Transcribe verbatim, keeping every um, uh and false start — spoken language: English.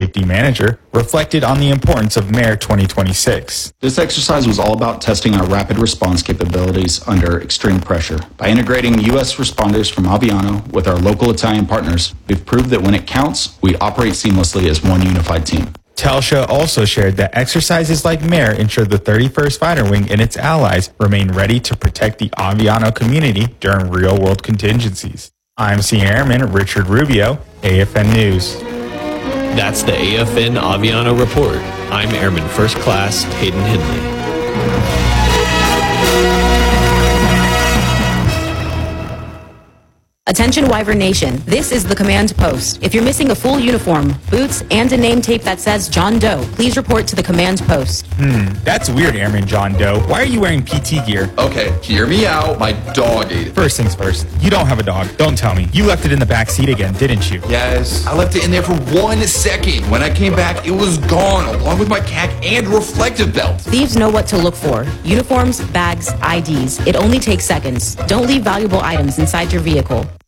safety manager, reflected on the importance of M A R E twenty twenty-six. This exercise was all about testing our rapid response capabilities under extreme pressure. By integrating U S responders from Aviano with our local Italian partners, we've proved that when it counts, we operate seamlessly as one unified team. Telstra also shared that exercises like M A R E ensure the thirty-first Fighter Wing and its allies remain ready to protect the Aviano community during real-world contingencies. I'm Senior Airman Richard Rubio, A F N News. That's the A F N Aviano Report. I'm Airman First Class Hayden Hindley. Attention Wyvern Nation, this is the command post. If you're missing a full uniform, boots, and a name tape that says John Doe, please report to the command post. Hmm, that's weird, Airman John Doe. Why are you wearing P T gear? Okay, hear me out. My dog ate it. First things first, you don't have a dog. Don't tell me. You left it in the back seat again, didn't you? Yes, I left it in there for one second. When I came back, it was gone, along with my C A C and reflective belt. Thieves know what to look for. Uniforms, bags, I Ds. It only takes seconds. Don't leave valuable items inside your vehicle.